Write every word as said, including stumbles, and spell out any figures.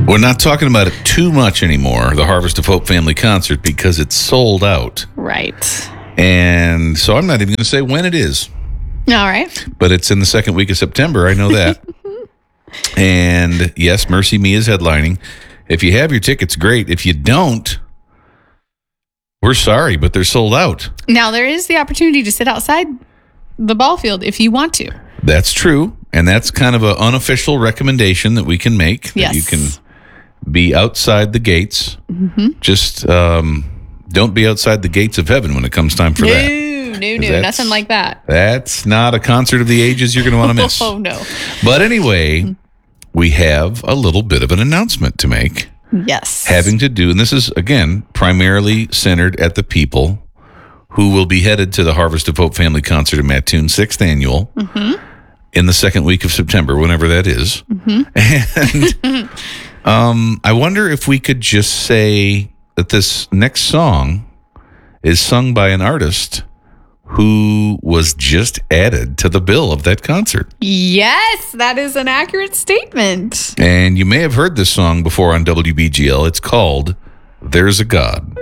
We're not talking about it too much anymore, the Harvest of Hope Family Concert, because it's sold out. Right. And so I'm not even going to say when it is. All right. But it's in the second week of September. I know that. And yes, Mercy Me is headlining. If you have your tickets, great. If you don't, we're sorry, but they're sold out. Now, there is the opportunity to sit outside the ball field if you want to. That's true. And that's kind of an unofficial recommendation that we can make. That Yes. you can be outside the gates. Mm-hmm. Just um, don't be outside the gates of heaven when it comes time for no, that. No, no, no. Nothing like that. That's not a concert of the ages you're going to want to miss. Oh, no. But anyway, we have a little bit of an announcement to make. Yes. Having to do, and this is, again, primarily centered at the people who will be headed to the Harvest of Hope Family Concert in Mattoon, sixth annual, mm-hmm. in the second week of September, whenever that is. Mm-hmm. And um, I wonder if we could just say that this next song is sung by an artist who was just added to the bill of that concert. Yes, that is an accurate statement. And you may have heard this song before on W B G L. It's called There's a God.